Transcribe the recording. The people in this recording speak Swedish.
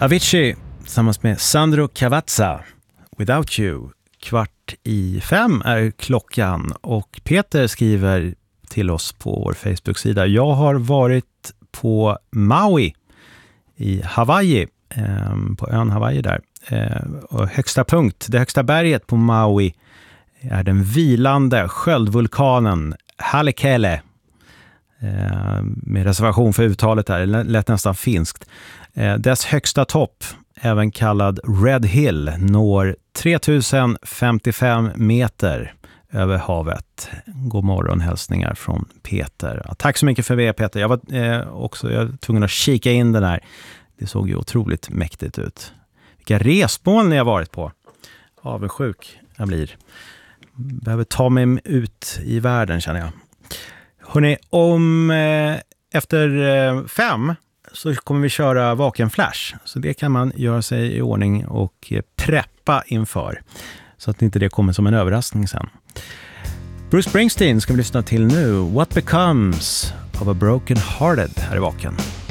Avicii tillsammans med Sandro Cavazza, Without You. 4:45 är klockan och Peter skriver till oss på vår Facebook-sida. Jag har varit på Maui i Hawaii, på ön Hawaii där. Och det högsta berget på Maui är den vilande sköldvulkanen Halekele. Med reservation för uttalet här, det lät nästan finskt. Dess högsta topp, även kallad Red Hill, når 3055 meter över havet. God morgon, hälsningar från Peter. Ja, tack så mycket för det, Peter. Jag var tvungen att kika in den här. Det såg ju otroligt mäktigt ut. Vilka resmål ni har varit på. Avundsjuk jag blir. Behöver ta mig ut i världen, känner jag. Hörrni, efter 5 så kommer vi köra Vaken Flash. Så det kan man göra sig i ordning och preppa inför. Så att inte det kommer som en överraskning sen. Bruce Springsteen ska vi lyssna till nu. What Becomes of a Broken Hearted här i Vaken.